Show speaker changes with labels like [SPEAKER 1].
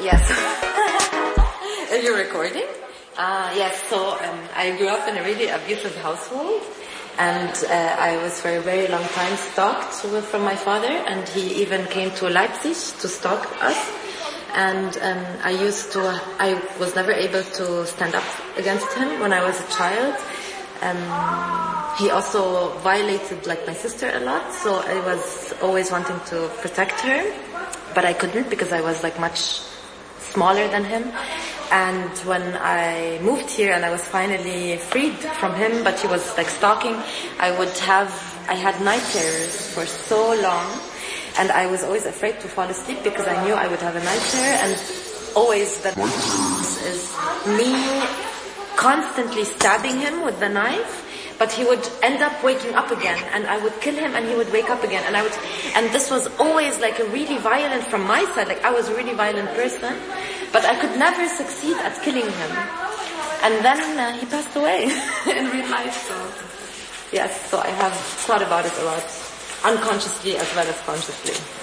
[SPEAKER 1] Yes. Are you recording? Yes, so I grew up in a really abusive household, and I was for a very long time stalked from my father, and he even came to Leipzig to stalk us. And I was never able to stand up against him when I was a child. He also violated my sister a lot, so I was always wanting to protect her, but I couldn't because I was much smaller than him. And when I moved here and I was finally freed from him, but he was stalking, I had night terrors for so long, and I was always afraid to fall asleep because I knew I would have a night terror, and always that is me constantly stabbing him with the knife, but he would end up waking up again, and I would kill him and he would wake up again, and this was always a really violent from my side, I was a really violent person, but I could never succeed at killing him. And then he passed away in real life, so yes, so I have thought about it a lot, unconsciously as well as consciously.